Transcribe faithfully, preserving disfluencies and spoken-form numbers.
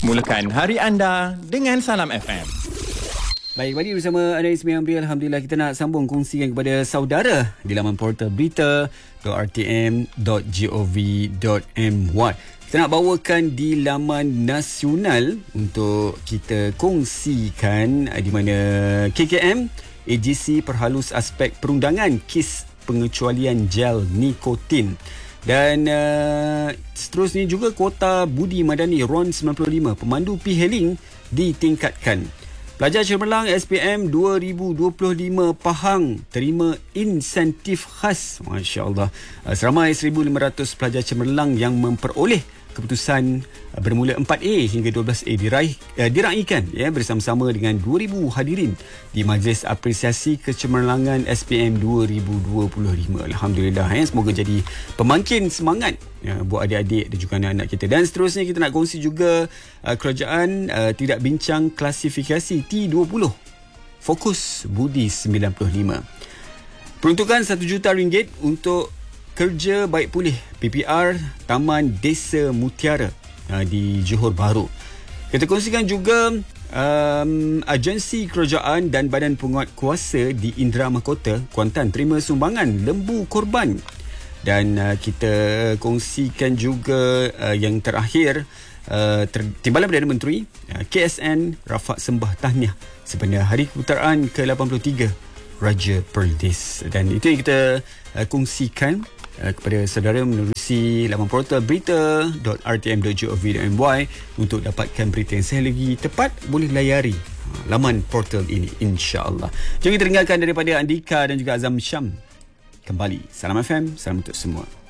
Mulakan hari anda dengan Salam F M. Baik, kembali bersama Anda Ismail Amri. Alhamdulillah, kita nak sambung kongsikan kepada saudara di laman portal berita dot r t m dot gov dot m y. Kita nak bawakan di laman nasional untuk kita kongsikan di mana K K M A G C perhalus aspek perundangan kes pengecualian gel nikotin. Dan uh, seterusnya juga kuota budi madani R O N sembilan puluh lima pemandu P-Hailing ditingkatkan. Pelajar cemerlang S P M dua ribu dua puluh lima Pahang terima insentif khas. Masya Allah. Seramai seribu lima ratus pelajar cemerlang yang memperoleh keputusan bermula empat A hingga dua belas A diraih, uh, diraikan ya, bersama-sama dengan dua ribu hadirin di Majlis Apresiasi Kecemerlangan S P M dua ribu dua puluh lima. Alhamdulillah ya, semoga jadi pemangkin semangat ya, buat adik-adik dan juga anak-anak kita. Dan seterusnya kita nak kongsi juga uh, kerajaan uh, tidak bincang klasifikasi T dua puluh. Fokus budi sembilan puluh lima. Peruntukan satu juta ringgit untuk kerja baik pulih P P R Taman Desa Mutiara uh, di Johor Bahru. Kita kongsikan juga um, agensi kerajaan dan badan penguat kuasa di Indra Mahkota Kuantan terima sumbangan lembu korban. Dan uh, kita kongsikan juga uh, yang terakhir, uh, ter- Timbalan Perdana Menteri uh, K S N Rafaq sembah tahniah sebenarnya Hari Keputeraan ke lapan puluh tiga Raja Perlis. Dan itu yang kita uh, kongsikan uh, kepada saudara menerusi laman portal berita dot r t m dot gov dot m y. Untuk dapatkan berita yang saya lagi tepat, boleh layari uh, laman portal ini, insya-Allah. Jom kita dengarkan daripada Andika dan juga Azam Syam. Kembali Salam F M, salam untuk semua.